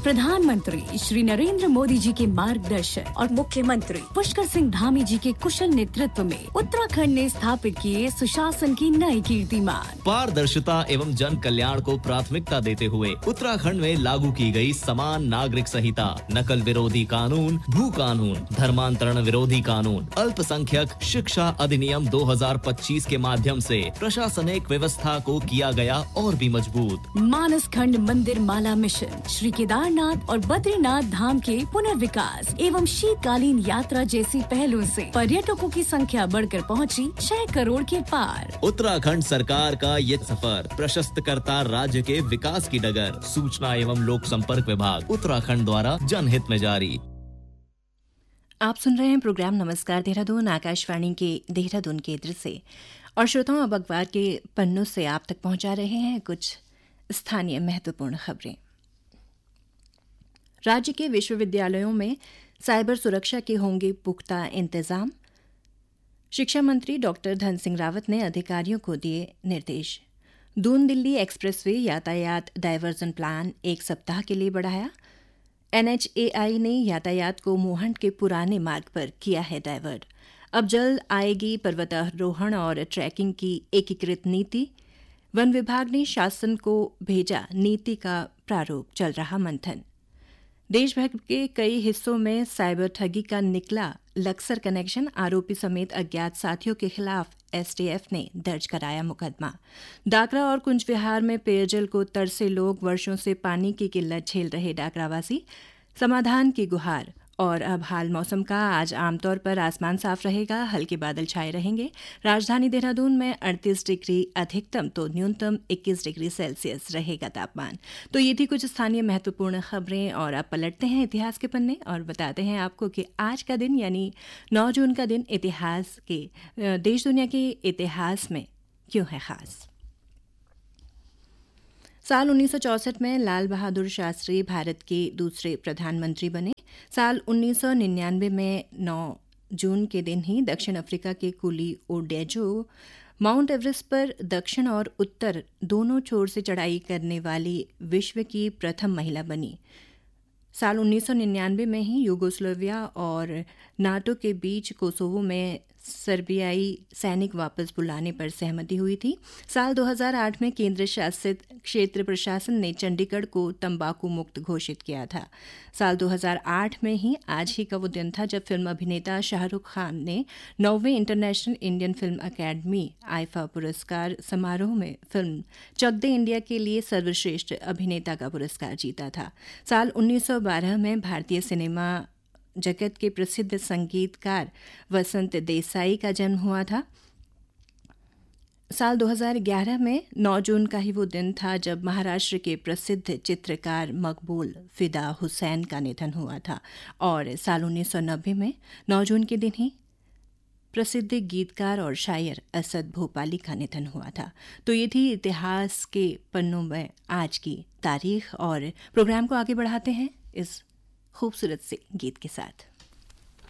प्रधानमंत्री श्री नरेंद्र मोदी जी के मार्गदर्शन और मुख्यमंत्री पुष्कर सिंह धामी जी के कुशल नेतृत्व में उत्तराखंड ने स्थापित किए सुशासन की नई कीर्तिमान। पारदर्शिता एवं जन कल्याण को प्राथमिकता देते हुए उत्तराखंड में लागू की गई समान नागरिक संहिता, नकल विरोधी कानून, भू कानून, धर्मांतरण विरोधी कानून, अल्पसंख्यक शिक्षा अधिनियम 2025 के माध्यम से प्रशासनिक व्यवस्था को किया गया और भी मजबूत। मानस खंड मंदिर माला मिशन, श्री केदारनाथ और बद्रीनाथ धाम के पुनर्विकास एवं शीतकालीन यात्रा जैसी पहलों से पर्यटकों की संख्या बढ़कर पहुंची 6 करोड़ के पार। उत्तराखंड सरकार का ये सफर प्रशस्त करता राज्य के विकास की डगर। सूचना एवं लोक संपर्क विभाग उत्तराखंड द्वारा जनहित में जारी। आप सुन रहे हैं प्रोग्राम नमस्कार देहरादून, आकाशवाणी के देहरादून केंद्र से। और श्रोताओं, अब अखबार के पन्नों से आप तक पहुंचा रहे हैं कुछ स्थानीय महत्वपूर्ण खबरें। राज्य के विश्वविद्यालयों में साइबर सुरक्षा के होंगे पुख्ता इंतजाम। शिक्षा मंत्री डॉक्टर धन सिंह रावत ने अधिकारियों को दिए निर्देश। दून दिल्ली एक्सप्रेसवे यातायात डायवर्जन प्लान 1 सप्ताह के लिए बढ़ाया। NHAI ने यातायात को मोहंड के पुराने मार्ग पर किया है डायवर्ट। अब जल्द आएगी पर्वतारोहण और ट्रैकिंग की एकीकृत नीति। वन विभाग ने शासन को भेजा नीति का प्रारूप, चल रहा मंथन। देश भर के कई हिस्सों में साइबर ठगी का निकला लक्सर कनेक्शन। आरोपी समेत अज्ञात साथियों के खिलाफ STF ने दर्ज कराया मुकदमा। डाकरा और कुंज विहार में पेयजल को तरसे लोग, वर्षों से पानी की किल्लत झेल रहे डाकरावासी, समाधान की गुहार। और अब हाल मौसम का। आज आमतौर पर आसमान साफ रहेगा, हल्के बादल छाए रहेंगे। राजधानी देहरादून में 38 डिग्री अधिकतम तो न्यूनतम 21 डिग्री सेल्सियस रहेगा तापमान। तो ये थी कुछ स्थानीय महत्वपूर्ण खबरें। और अब पलटते हैं इतिहास के पन्ने और बताते हैं आपको कि आज का दिन यानी 9 जून का दिन इतिहास के देश दुनिया के इतिहास में क्यों है खास। साल 1964 में लाल बहादुर शास्त्री भारत के दूसरे प्रधानमंत्री बने। साल 1999 में 9 जून के दिन ही दक्षिण अफ्रीका के कुली ओडेजो माउंट एवरेस्ट पर दक्षिण और उत्तर दोनों छोर से चढ़ाई करने वाली विश्व की प्रथम महिला बनी। साल 1999 में ही यूगोस्लाविया और नाटो के बीच कोसोवो में सर्बियाई सैनिक वापस बुलाने पर सहमति हुई थी। साल 2008 में केंद्र शासित क्षेत्र प्रशासन ने चंडीगढ़ को तंबाकू मुक्त घोषित किया था। साल 2008 में ही आज ही का वो दिन था जब फिल्म अभिनेता शाहरुख खान ने 9वें international Indian film academy IIFA पुरस्कार समारोह में फिल्म चक दे इंडिया के लिए सर्वश्रेष्ठ अभिनेता का पुरस्कार जीता था। साल 1912 में भारतीय सिनेमा जगत के प्रसिद्ध संगीतकार वसंत देसाई का जन्म हुआ था। साल 2011 में 9 जून का ही वो दिन था जब महाराष्ट्र के प्रसिद्ध चित्रकार मकबूल फिदा हुसैन का निधन हुआ था। और साल 1990 में 9 जून के दिन ही प्रसिद्ध गीतकार और शायर असद भोपाली का निधन हुआ था। तो ये थी इतिहास के पन्नों में आज की तारीख। और प्रोग्राम को आगे बढ़ाते हैं इस खूबसूरत से गीत के साथ।